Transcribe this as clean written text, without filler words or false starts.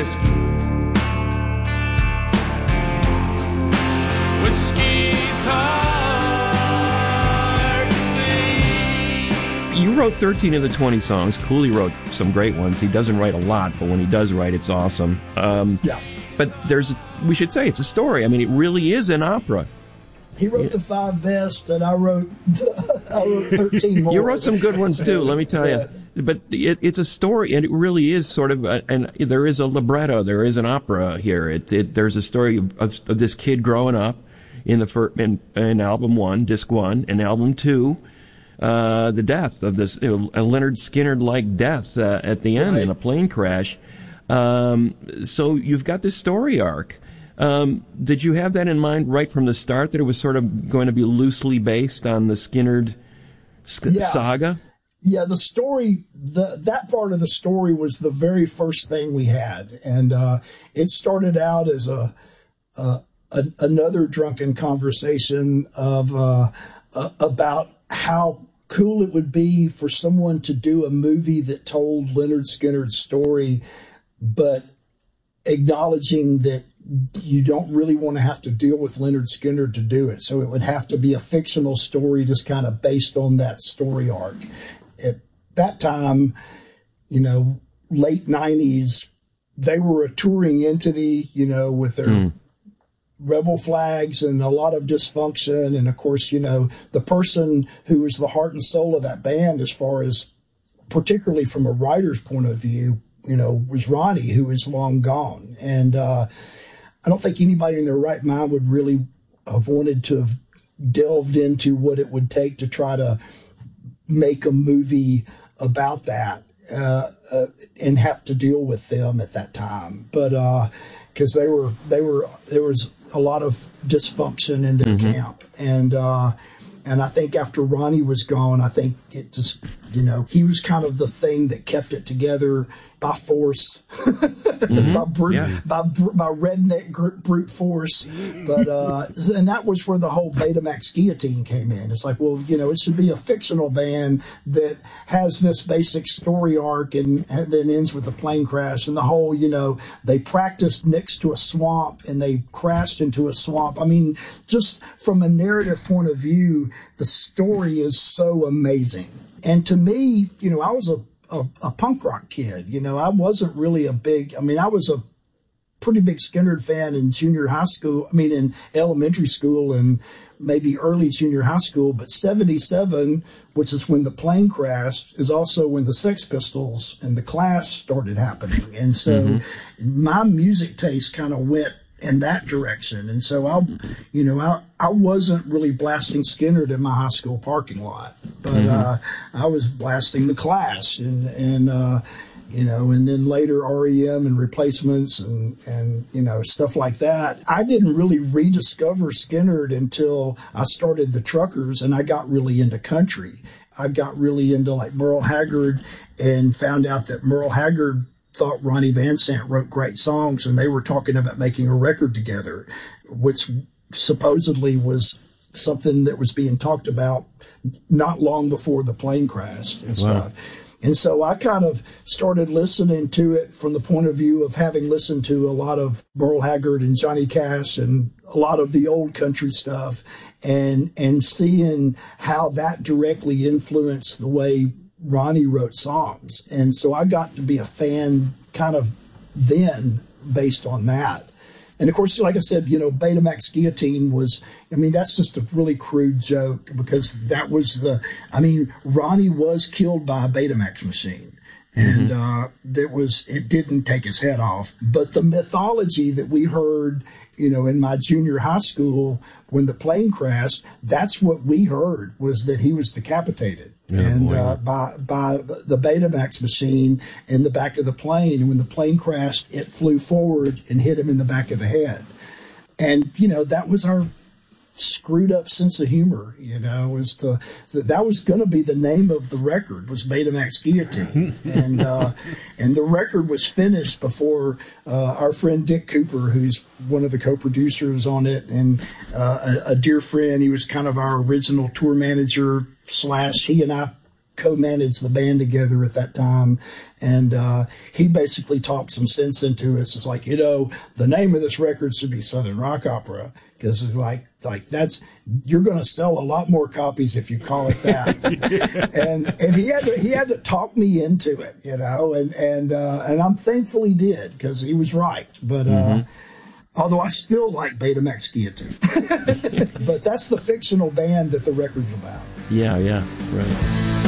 whiskey. Whiskey's hard to bleed. You wrote 13 of the 20 songs. Cooley wrote some great ones. He doesn't write a lot, but when he does write, it's awesome. Yeah. But we should say it's a story. I mean, it really is an opera. He wrote the 5 best, and I wrote 13 more. You wrote some good ones, too, let me tell you. But it's a story, and it really is sort of, and there is a libretto, there is an opera here. There's a story of this kid growing up in album 1, disc 1, and album 2, the death of this, a Lynyrd Skynyrd-like death at the end in a plane crash. So you've got this story arc. Did you have that in mind right from the start, that it was sort of going to be loosely based on the Skynyrd saga? Yeah, the story, that part of the story was the very first thing we had. And it started out as another drunken conversation of about how cool it would be for someone to do a movie that told Lynyrd Skynyrd's story, but acknowledging that you don't really want to have to deal with Lynyrd Skynyrd to do it. So it would have to be a fictional story just kind of based on that story arc. At that time, late 90s, they were a touring entity, with their rebel flags and a lot of dysfunction. And of course, the person who was the heart and soul of that band, as far as particularly from a writer's point of view, was Ronnie, who is long gone. And I don't think anybody in their right mind would really have wanted to have delved into what it would take to try to make a movie about that and have to deal with them at that time. But because there was a lot of dysfunction in their camp. And I think after Ronnie was gone, I think it just, he was kind of the thing that kept it together by force, by redneck brute force. But, and that was where the whole Betamax Guillotine came in. It's like, well, it should be a fictional band that has this basic story arc and then ends with a plane crash. And the whole, they practiced next to a swamp and they crashed into a swamp. I mean, just from a narrative point of view, the story is so amazing. And to me, I was a punk rock kid. I wasn't really I was a pretty big Skynyrd fan in in elementary school and maybe early junior high school. But 77, which is when the plane crashed, is also when the Sex Pistols and the Clash started happening. And so my music taste kind of went in that direction. And so I wasn't really blasting Skynyrd in my high school parking lot, but I was blasting the Clash and then later REM and Replacements and stuff like that. I didn't really rediscover Skynyrd until I started the Truckers and I got really into country. I got really into like Merle Haggard and found out that Merle Haggard thought Ronnie Van Sant wrote great songs, and they were talking about making a record together, which supposedly was something that was being talked about not long before the plane crashed and stuff. And so I kind of started listening to it from the point of view of having listened to a lot of Merle Haggard and Johnny Cash and a lot of the old country stuff and seeing how that directly influenced the way Ronnie wrote songs. And so I got to be a fan kind of then based on that. And of course, like I said, Betamax Guillotine was, that's just a really crude joke because that was Ronnie was killed by a Betamax machine. And it didn't take his head off. But the mythology that we heard, in my junior high school when the plane crashed, that's what we heard, was that he was decapitated. By the Betamax machine in the back of the plane. And when the plane crashed, it flew forward and hit him in the back of the head. And, that was our screwed up sense of humor, that was going to be the name of the record, was Betamax Guillotine. And the record was finished before our friend Dick Cooper, who's one of the co-producers on it and a dear friend. He was kind of our original tour manager / he and I co-managed the band together at that time, and he basically talked some sense into us. It's like, the name of this record should be Southern Rock Opera, because it's like you're going to sell a lot more copies if you call it that. and he had to talk me into it, and I'm thankful he did, because he was right. But although I still like Betamax Guillotine, but that's the fictional band that the record's about. Yeah, right.